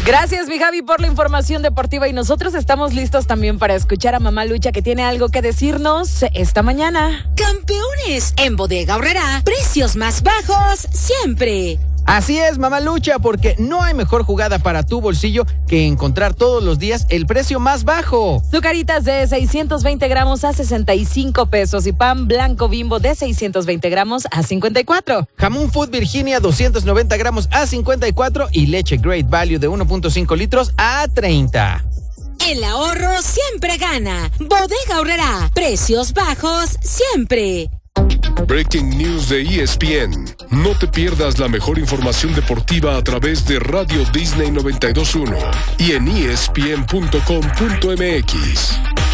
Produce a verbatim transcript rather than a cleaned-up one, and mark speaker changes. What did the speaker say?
Speaker 1: Gracias, mi Javi, por la información deportiva y nosotros estamos listos también para escuchar a Mamá Lucha, que tiene algo que decirnos esta mañana.
Speaker 2: Campeones, en Bodega Aurrerá, precios más bajos siempre.
Speaker 3: Así es, Mamá Lucha, porque no hay mejor jugada para tu bolsillo que encontrar todos los días el precio más bajo.
Speaker 1: Zucaritas de seiscientos veinte gramos a sesenta y cinco pesos y pan blanco Bimbo de seiscientos veinte gramos a cincuenta y cuatro.
Speaker 3: Jamón Food Virginia doscientos noventa gramos a cincuenta y cuatro y leche Great Value de uno punto cinco litros a treinta.
Speaker 2: El ahorro siempre gana. Bodega Aurrerá, precios bajos siempre.
Speaker 4: Breaking News de E S P N. No te pierdas la mejor información deportiva a través de Radio Disney noventa y dos punto uno y en E S P N punto com punto M X.